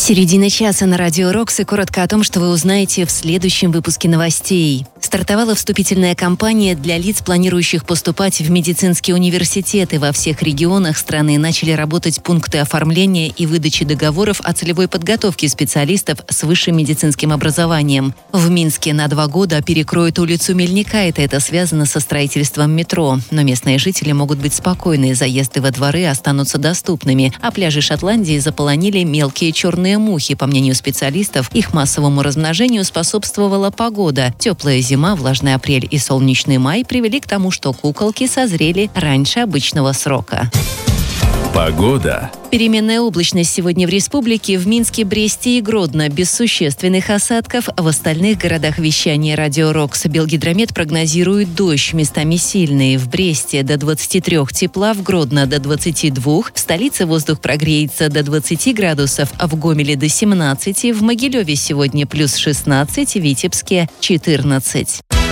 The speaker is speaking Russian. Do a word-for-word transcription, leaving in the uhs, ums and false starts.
Середина часа на Радио Рокс, и коротко о том, что вы узнаете в следующем выпуске новостей. Стартовала вступительная кампания для лиц, планирующих поступать в медицинские университеты. Во всех регионах страны начали работать пункты оформления и выдачи договоров о целевой подготовке специалистов с высшим медицинским образованием. В Минске на два года перекроют улицу Мельника. Это связано со строительством метро. Но местные жители могут быть спокойны. Заезды во дворы останутся доступными. А пляжи Шотландии заполонили мелкие черные мухи. По мнению специалистов, их массовому размножению способствовала погода. Теплая зима, влажный апрель и солнечный май привели к тому, что куколки созрели раньше обычного срока. Погода. Переменная облачность сегодня в республике. В Минске, Бресте и Гродно без существенных осадков. В остальных городах вещания Радио Рокс Белгидромет прогнозирует дождь, местами сильный. В Бресте до двадцати трёх тепла, в Гродно до двадцати двух. В столице воздух прогреется до двадцати градусов, а в Гомеле до семнадцати. В Могилеве сегодня плюс шестнадцать, в Витебске четырнадцать.